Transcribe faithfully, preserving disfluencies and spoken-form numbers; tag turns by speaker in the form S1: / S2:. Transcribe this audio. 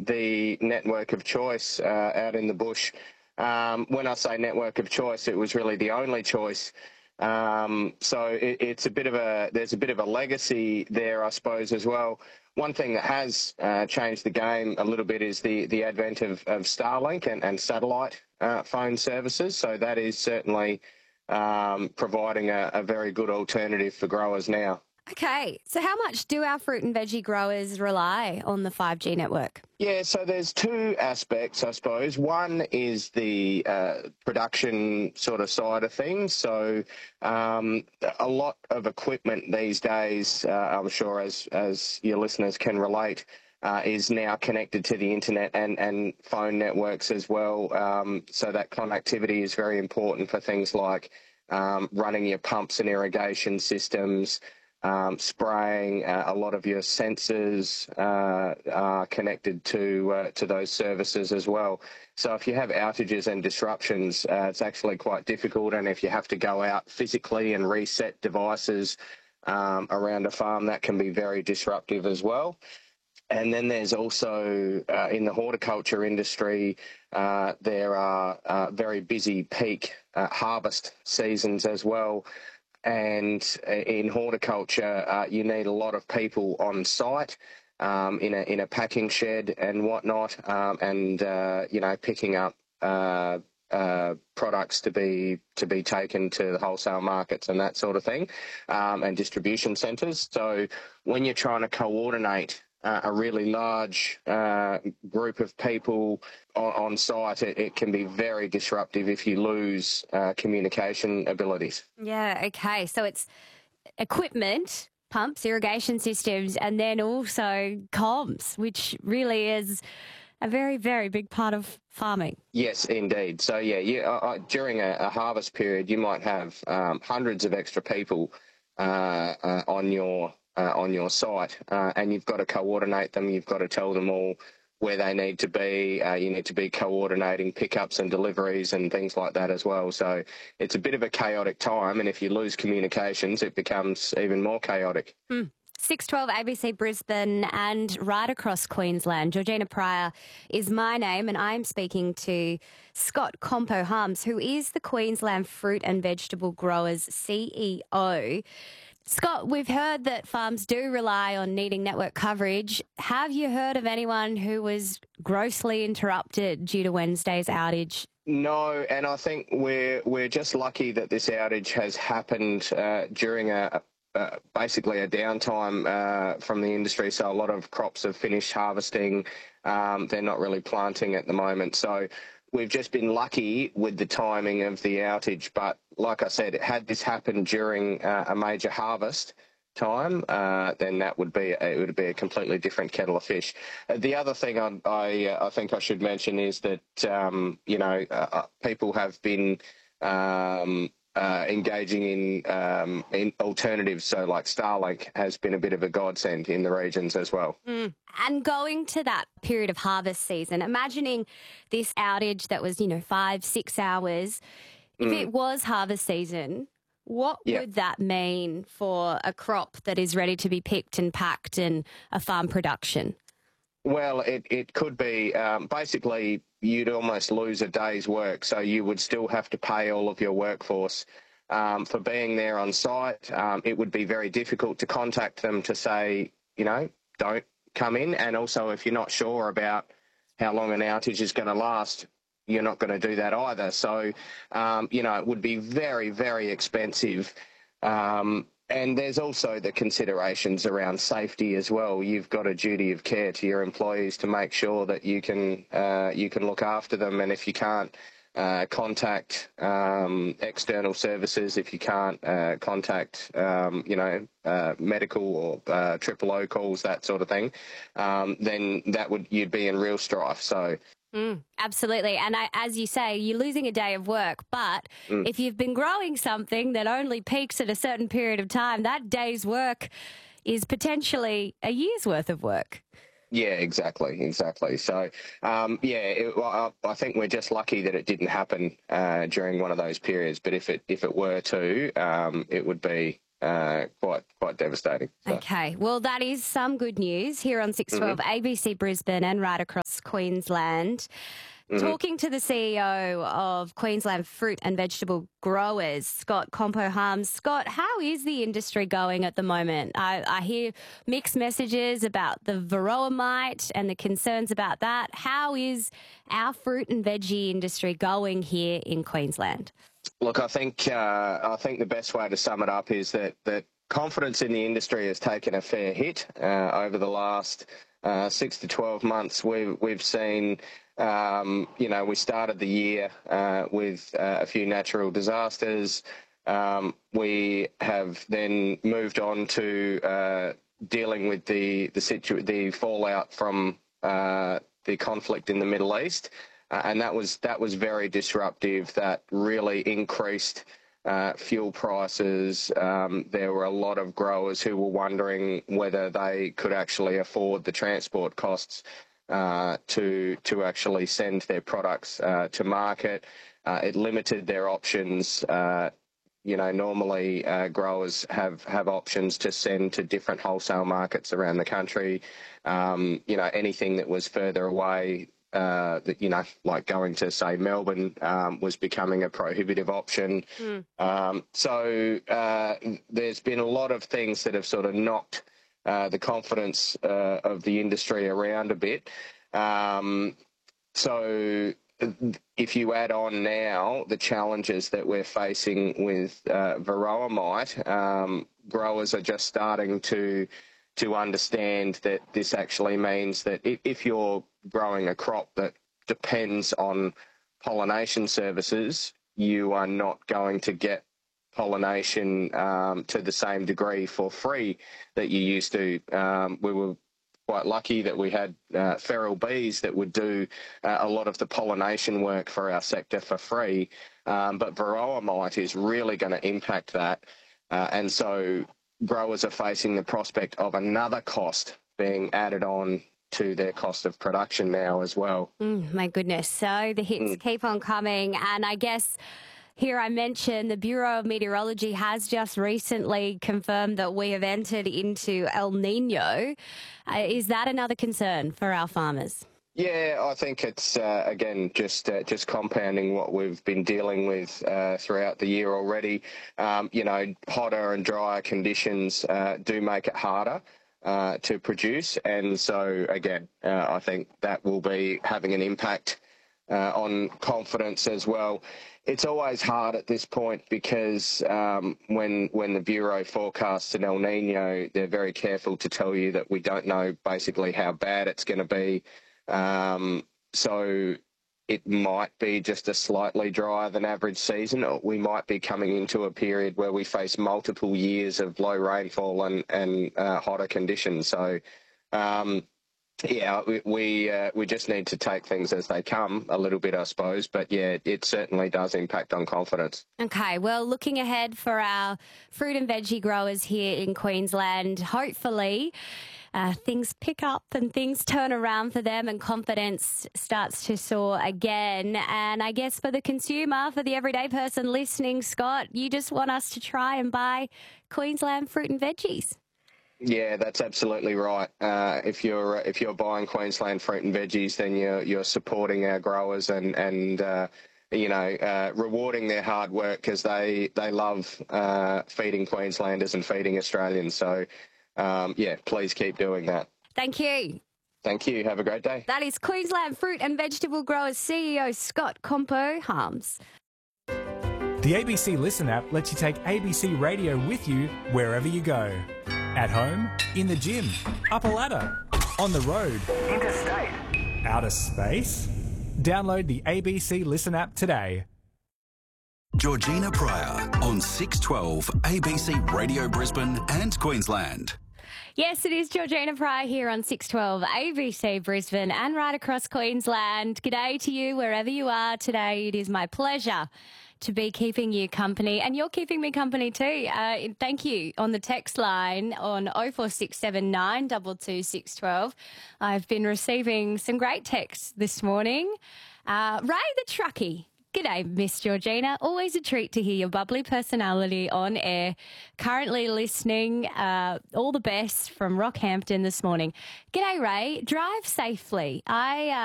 S1: the network of choice uh, out in the bush. Um, when I say network of choice, it was really the only choice. Um, so it, it's a bit of a, there's a bit of a legacy there, I suppose, as well. One thing that has uh, changed the game a little bit is the, the advent of, of Starlink and, and satellite uh, phone services. So that is certainly um, providing a, a very good alternative for growers now.
S2: Okay, so how much do our fruit and veggie growers rely on the five G network?
S1: Yeah, so there's two aspects, I suppose. One is the uh, production sort of side of things. So um, a lot of equipment these days, uh, I'm sure as, as your listeners can relate, uh, is now connected to the internet and, and phone networks as well. Um, so that connectivity is very important for things like um, running your pumps and irrigation systems, Um, spraying. Uh, a lot of your sensors uh, are connected to uh, to those services as well. So if you have outages and disruptions, uh, it's actually quite difficult. And if you have to go out physically and reset devices um, around a farm, that can be very disruptive as well. And then there's also, uh, in the horticulture industry, uh, there are uh, very busy peak uh, harvest seasons as well. And in horticulture, uh, you need a lot of people on site um, in a in a packing shed and whatnot, um, and uh, you know, picking up uh, uh, products to be to be taken to the wholesale markets and that sort of thing, um, and distribution centres. So when you're trying to coordinate Uh, a really large uh, group of people on, on site, it, it can be very disruptive if you lose uh, communication abilities.
S2: Yeah, okay. So it's equipment, pumps, irrigation systems, and then also comms, which really is a very, very big part of farming.
S1: Yes, indeed. So, yeah, you, uh, during a, a harvest period, you might have um, hundreds of extra people uh, uh, on your Uh, on your site, uh, and you've got to coordinate them. You've got to tell them all where they need to be. Uh, you need to be coordinating pickups and deliveries and things like that as well. So it's a bit of a chaotic time, and if you lose communications, it becomes even more chaotic.
S2: Mm. six twelve A B C Brisbane and right across Queensland. Georgina Pryor is my name, and I'm speaking to Scott Compo Harms, who is the Queensland Fruit and Vegetable Growers C E O. Scott, we've heard that farms do rely on needing network coverage. Have you heard of anyone who was grossly interrupted due to Wednesday's outage?
S1: No, and I think we're we're just lucky that this outage has happened uh, during a, a basically a downtime uh, from the industry. So a lot of crops have finished harvesting. Um, they're not really planting at the moment. So we've just been lucky with the timing of the outage, but like I said, had this happened during uh, a major harvest time, uh, then that would be it would be a completely different kettle of fish. Uh, the other thing I I, uh, I think I should mention is that um, you know uh, people have been um, uh, engaging in um, in alternatives, so like Starlink has been a bit of a godsend in the regions as well.
S2: Mm. And going to that period of harvest season, imagining this outage that was, you know, five, six hours, if mm. it was harvest season, what yep. would that mean for a crop that is ready to be picked and packed and a farm production?
S1: Well, it, it could be um, basically you'd almost lose a day's work, so you would still have to pay all of your workforce um, for being there on site. Um, it would be very difficult to contact them to say, you know, don't come in, and also if you're not sure about how long an outage is going to last, you're not going to do that either. So, um, you know, it would be very, very expensive. Um, and there's also the considerations around safety as well. You've got a duty of care to your employees to make sure that you can uh, you can look after them, and if you can't Uh, contact um, external services, if you can't uh, contact, um, you know, uh, medical or uh, triple O calls, that sort of thing, um, then that would you'd be in real strife. So,
S2: mm, absolutely. And I, as you say, you're losing a day of work. But mm. if you've been growing something that only peaks at a certain period of time, that day's work is potentially a year's worth of work.
S1: Yeah, exactly, exactly. So, um, yeah, it, well, I, I think we're just lucky that it didn't happen uh, during one of those periods. But if it if it were to, um, it would be uh, quite quite devastating. So.
S2: Okay, well, that is some good news here on six twelve mm-hmm. A B C Brisbane and right across Queensland. Mm-hmm. Talking to the C E O of Queensland Fruit and Vegetable Growers, Scott Compo Harms. Scott, how is the industry going at the moment? I, I hear mixed messages about the varroa mite and the concerns about that. How is our fruit and veggie industry going here in Queensland?
S1: Look, I think uh, I think the best way to sum it up is that that confidence in the industry has taken a fair hit uh, over the last uh, six to twelve months. We've we've seen. Um, you know, we started the year uh, with uh, a few natural disasters. Um, we have then moved on to uh, dealing with the the, situ- the fallout from uh, the conflict in the Middle East, uh, and that was that was very disruptive. That really increased uh, fuel prices. Um, there were a lot of growers who were wondering whether they could actually afford the transport costs Uh, to to actually send their products uh, to market. Uh, it limited their options. Uh, you know, normally uh, growers have, have options to send to different wholesale markets around the country. Um, you know, anything that was further away, uh, that, you know, like going to, say, Melbourne um, was becoming a prohibitive option. Mm. Um, so uh, there's been a lot of things that have sort of knocked Uh, the confidence uh, of the industry around a bit. Um, so if you add on now the challenges that we're facing with uh, varroa mite, um, growers are just starting to to understand that this actually means that if, if you're growing a crop that depends on pollination services, you are not going to get pollination um, to the same degree for free that you used to. Um, we were quite lucky that we had uh, feral bees that would do uh, a lot of the pollination work for our sector for free, um, but varroa mite is really going to impact that, uh, and so growers are facing the prospect of another cost being added on to their cost of production now as well.
S2: Mm, my goodness. So the hits mm. keep on coming, and I guess here I mentioned the Bureau of Meteorology has just recently confirmed that we have entered into El Nino. Uh, is that another concern for our farmers?
S1: Yeah, I think it's, uh, again, just uh, just compounding what we've been dealing with uh, throughout the year already. Um, you know, hotter and drier conditions uh, do make it harder uh, to produce. And so, again, uh, I think that will be having an impact uh, on confidence as well. It's always hard at this point because um, when when the Bureau forecasts an El Nino, they're very careful to tell you that we don't know basically how bad it's going to be. Um, so it might be just a slightly drier than average season, or we might be coming into a period where we face multiple years of low rainfall and, and uh, hotter conditions. So, um, yeah, we we, uh, we just need to take things as they come a little bit, I suppose. But, yeah, it certainly does impact on confidence.
S2: Okay, well, looking ahead for our fruit and veggie growers here in Queensland, hopefully Uh, things pick up and things turn around for them and confidence starts to soar again. And I guess for the consumer, for the everyday person listening, Scott, you just want us to try and buy Queensland fruit and veggies.
S1: Yeah, that's absolutely right. Uh, if you're if you're buying Queensland fruit and veggies, then you're you're supporting our growers and and uh, you know uh, rewarding their hard work because they they love uh, feeding Queenslanders and feeding Australians. So. Um, yeah, please keep doing that.
S2: Thank you.
S1: Thank you. Have a great day.
S2: That is Queensland Fruit and Vegetable Growers C E O Scott Compo Harms.
S3: The A B C Listen app lets you take A B C Radio with you wherever you go. At home, in the gym, up a ladder, on the road, interstate, outer space. Download the A B C Listen app today.
S4: Georgina Pryor on six twelve A B C Radio Brisbane and Queensland.
S2: Yes, it is Georgina Pryor here on six twelve A B C Brisbane and right across Queensland. G'day to you wherever you are today. It is my pleasure to be keeping you company, and you're keeping me company too. Uh, thank you on the text line on oh four six seven nine two two six one two. I've been receiving some great texts this morning. Uh, Ray the Truckie. G'day, Miss Georgina. Always a treat to hear your bubbly personality on air. Currently listening. Uh, all the best from Rockhampton this morning. G'day, Ray. Drive safely. I... Uh,